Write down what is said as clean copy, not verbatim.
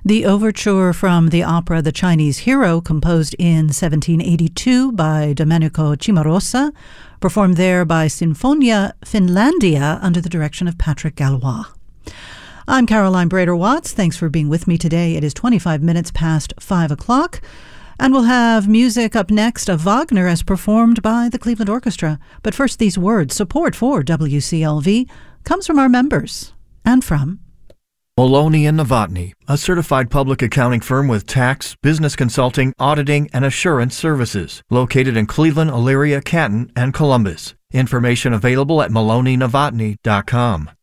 The overture from the opera The Chinese Hero, composed in 1782 by Domenico Cimarosa, performed there by Sinfonia Finlandia under the direction of Patrick Gallois. I'm Caroline Brader-Watts. Thanks for being with me today. It is 25 minutes past 5 o'clock. And we'll have music up next of Wagner as performed by the Cleveland Orchestra. But first, these words. Support for WCLV comes from our members and from Maloney & Novotny, a certified public accounting firm with tax, business consulting, auditing, and assurance services, located in Cleveland, Elyria, Canton, and Columbus. Information available at maloneynovotny.com.